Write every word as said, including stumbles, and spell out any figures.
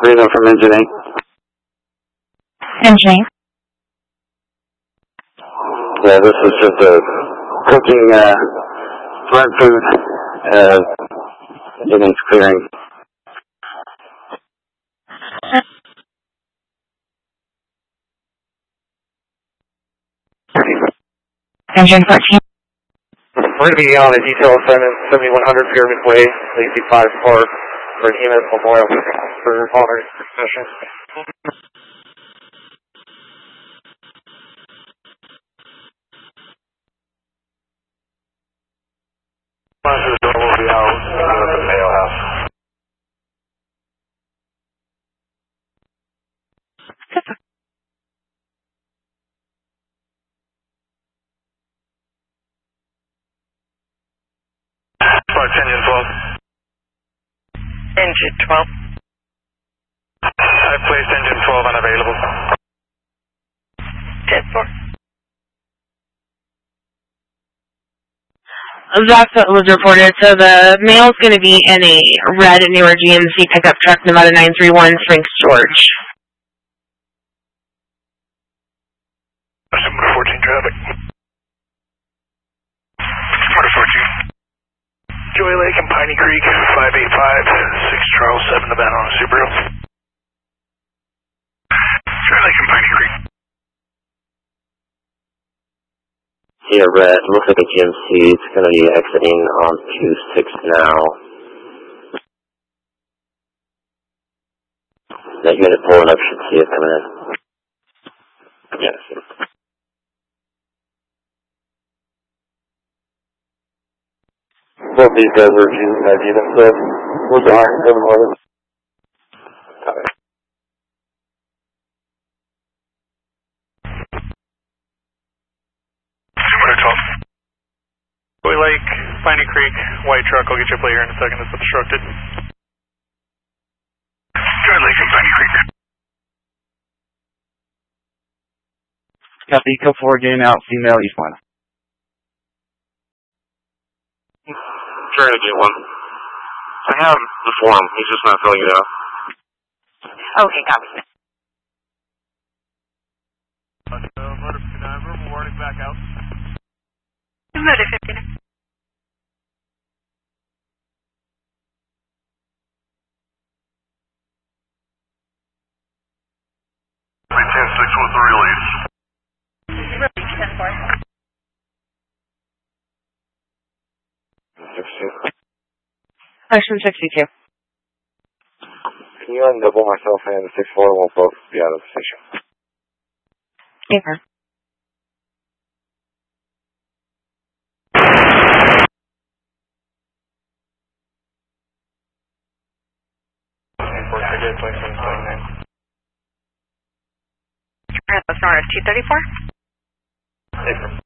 Reno from Engine eight. Engine eight. Yeah, this is just a cooking uh, threat food. Uh, Engine eight's clearing. Engine fourteen. We're going to be on a detail assignment, seventy-one hundred Pyramid Way, Lazy five Park, for an E M S Memorial for honor session. The door will be out at the Mayo House. Engine twelve. Engine twelve. I placed engine twelve unavailable. ten four. That's what was reported. So the male's going to be in a red newer G M C pickup truck, Nevada nine three one, Frank George. Number fourteen traffic. Number fourteen. Joy Lake and Piney Creek, five eight five, six Charles seven, Nevada on a Subaru. Joy Lake and Piney Creek. Yeah, red. Looks like a G M C. It's going to be exiting on two six now. That unit pulling up should see it coming in. Yes. Both these guys are using that unit, so we're behind them on it. Joy Lake, Piney Creek, white truck. I'll get you a play here in a second. It's obstructed. Joy Lake and Piney Creek. Copy, Eco four getting out, female East one. Trying to get one. I have the form. He's just not filling it out. Okay, copy. Uh, motor fifty-nine, we're warning back out. Motor fifty-nine. ten six with the release. Release ten four. Ocean sixty-two. Can you undouble myself and the six four? We'll both be out of the station. Okay. That's not T thirty-four?